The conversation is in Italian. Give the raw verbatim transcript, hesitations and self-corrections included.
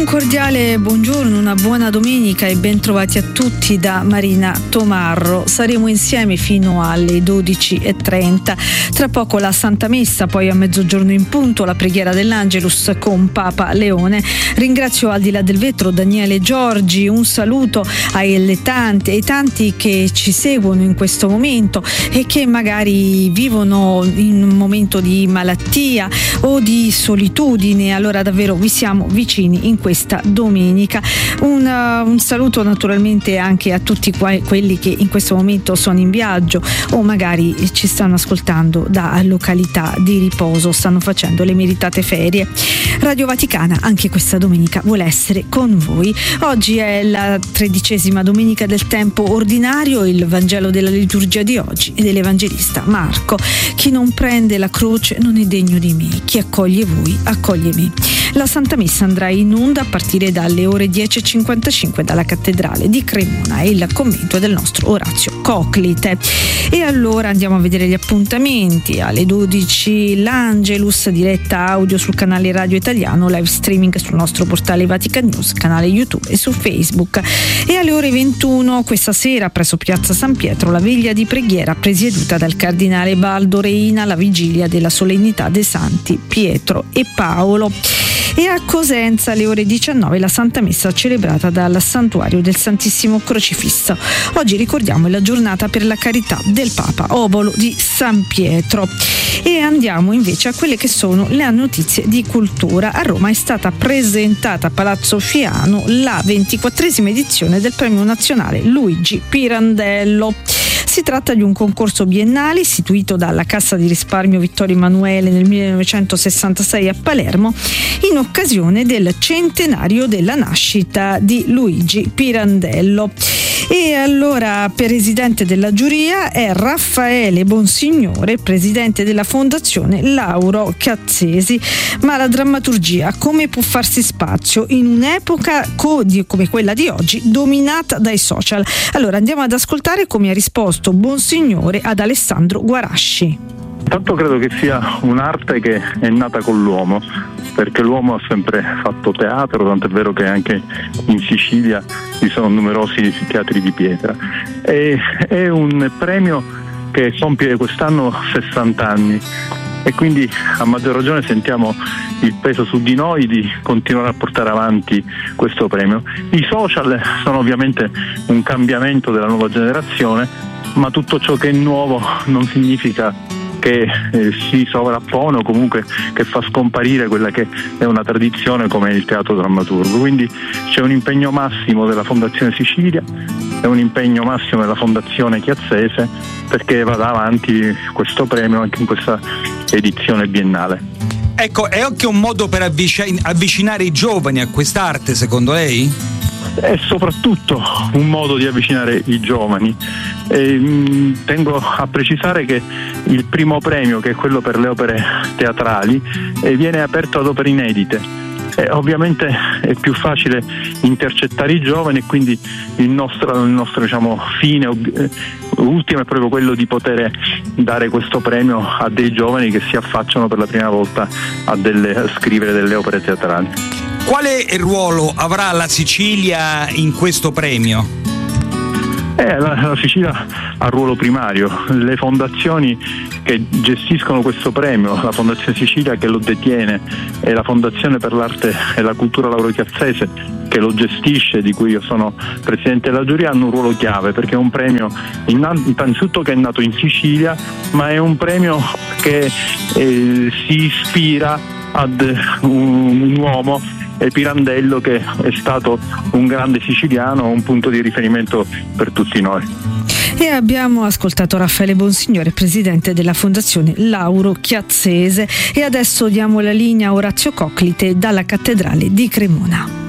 cordiale buongiorno, una buona domenica e ben trovati a tutti da Marina Tomarro. Saremo insieme fino alle dodici e trenta. Tra poco la Santa Messa, poi a mezzogiorno in punto la preghiera dell'Angelus con Papa Leone. Ringrazio al di là del vetro Daniele Giorgi, un saluto ai tanti, ai tanti che ci seguono in questo momento e che magari vivono in un momento di malattia o di solitudine. Allora davvero vi siamo vicini in questa domenica. Un, uh, un saluto naturalmente anche a tutti que- quelli che in questo momento sono in viaggio o magari ci stanno ascoltando da località di riposo, stanno facendo le meritate ferie. Radio Vaticana anche questa domenica vuole essere con voi. Oggi è la tredicesima domenica del tempo ordinario, il Vangelo della liturgia di oggi è dell'Evangelista Marco. Chi non prende la croce non è degno di me, chi accoglie voi accoglie me. La Santa Messa andrà in onda a partire dalle ore dieci e cinquantacinque dalla cattedrale di Cremona e il commento del nostro Orazio Coclite. E allora andiamo a vedere gli appuntamenti. Alle dodici l'Angelus, diretta audio sul canale Radio Italiano, live streaming sul nostro portale Vatican News, canale YouTube e su Facebook. E alle ore ventuno questa sera presso Piazza San Pietro la veglia di preghiera presieduta dal Cardinale Baldo Reina, la vigilia della solennità dei Santi Pietro e Paolo. E a Cosenza alle ore diciannove la Santa Messa celebrata dal Santuario del Santissimo Crocifisso. Oggi ricordiamo la giornata per la carità del Papa Obolo di San Pietro. E andiamo invece a quelle che sono le notizie di cultura. A Roma è stata presentata a Palazzo Fiano la ventiquattresima edizione del Premio Nazionale Luigi Pirandello. Si tratta di un concorso biennale istituito dalla Cassa di Risparmio Vittorio Emanuele nel millenovecentosessantasei a Palermo in occasione del centenario della nascita di Luigi Pirandello. E allora presidente della giuria è Raffaele Bonsignore, presidente della fondazione Lauro Chiazzesi. Ma la drammaturgia come può farsi spazio in un'epoca co- di, come quella di oggi dominata dai social? Allora andiamo ad ascoltare come ha risposto Bonsignore ad Alessandro Guarasci. Intanto credo che sia un'arte che è nata con l'uomo, perché l'uomo ha sempre fatto teatro, tant'è vero che anche in Sicilia ci sono numerosi teatri di pietra. E, è un premio che compie quest'anno sessanta anni e quindi a maggior ragione sentiamo il peso su di noi di continuare a portare avanti questo premio. I social sono ovviamente un cambiamento della nuova generazione, ma tutto ciò che è nuovo non significa che eh, si sovrappone o comunque che fa scomparire quella che è una tradizione come il teatro drammaturgo. Quindi c'è un impegno massimo della Fondazione Sicilia e un impegno massimo della Fondazione Chiazzese perché vada avanti questo premio anche in questa edizione biennale. Ecco, è anche un modo per avvicin- avvicinare i giovani a quest'arte, secondo lei? È soprattutto un modo di avvicinare i giovani. E, mh, tengo a precisare che il primo premio, che è quello per le opere teatrali, eh, viene aperto ad opere inedite. Eh, ovviamente è più facile intercettare i giovani e quindi il nostro, il nostro diciamo, fine eh, ultimo è proprio quello di poter dare questo premio a dei giovani che si affacciano per la prima volta a, delle, a scrivere delle opere teatrali. Quale ruolo avrà la Sicilia in questo premio? Eh, la, la Sicilia ha ruolo primario. Le fondazioni che gestiscono questo premio, la Fondazione Sicilia che lo detiene e la Fondazione per l'Arte e la Cultura Lauro Chiazzese che lo gestisce, di cui io sono presidente della giuria, hanno un ruolo chiave perché è un premio innanzitutto che è nato in Sicilia, ma è un premio che eh, si ispira ad un, un uomo, Pirandello, che è stato un grande siciliano, un punto di riferimento per tutti noi. E abbiamo ascoltato Raffaele Bonsignore, presidente della Fondazione Lauro Chiazzese. E adesso diamo la linea a Orazio Coclite dalla cattedrale di Cremona.